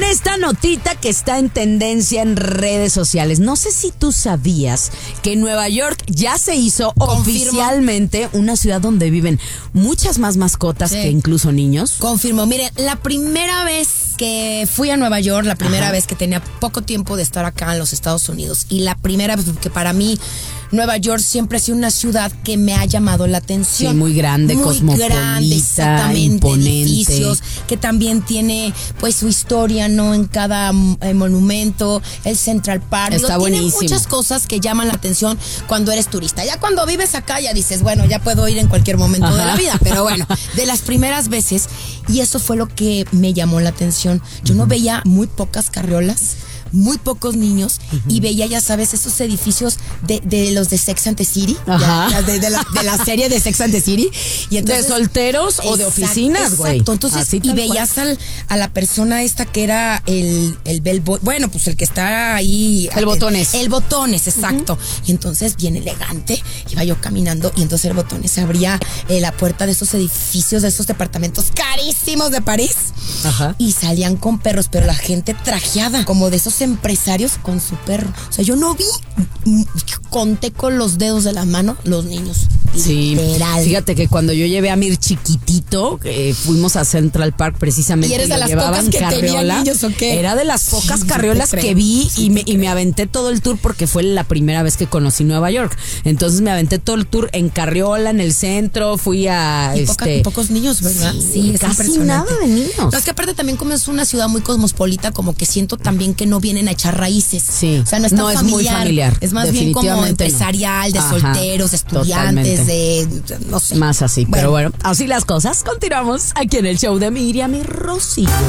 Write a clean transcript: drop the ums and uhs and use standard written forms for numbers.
esta notita que está en tendencia en redes sociales. No sé si tú sabías que Nueva York ya se hizo oficialmente una ciudad donde viven muchas más mascotas que incluso niños. Confirmo. Miren, la primera vez que fui a Nueva York, la primera vez que tenía poco tiempo de estar acá en los Estados Unidos, y la primera vez que para mí Nueva York siempre ha sido una ciudad que me ha llamado la atención. Sí, muy grande, cosmopolita, exactamente, imponente. Edificios, que también tiene pues su historia, ¿no? En cada monumento, el Central Park. Está buenísimo. Tiene muchas cosas que llaman la atención cuando eres turista. Ya cuando vives acá ya dices, bueno, ya puedo ir en cualquier momento de la vida, pero bueno, de las primeras veces, y eso fue lo que me llamó la atención. Yo no veía muy pocas carriolas, muy pocos niños, y veía, ya sabes, esos edificios de los de Sex and the City, de la serie de Sex and the City, y entonces, de solteros o de oficinas, güey. Exacto, entonces, y veías a la persona esta que era el bellboy, bueno, pues el que está ahí. El botones. El botones, exacto. Y entonces, bien elegante, iba yo caminando, y entonces el botones se abría la puerta de esos edificios, de esos departamentos carísimos de París, y salían con perros, pero la gente trajeada, como de esos empresarios con su perro. O sea, yo no vi, conté con los dedos de la mano los niños. Sí, literal. Fíjate que cuando yo llevé a Mir chiquitito, fuimos a Central Park precisamente. ¿Y eres de las pocas que tenían niños o qué? Era de las pocas carriolas que vi, y me aventé todo el tour porque fue la primera vez que conocí Nueva York. Entonces me aventé todo el tour en carriola, en el centro, fui a pocos niños, ¿verdad? Sí, es casi nada de niños. No, es que aparte también como es una ciudad muy cosmopolita, como que siento también que no vienen a echar raíces. Sí. O sea, no es tan familiar. Es muy familiar. Es más bien como empresarial, de solteros, de estudiantes, totalmente. no sé. Más así, pero bueno, así las cosas. Continuamos aquí en el show de Miriam y Rosy.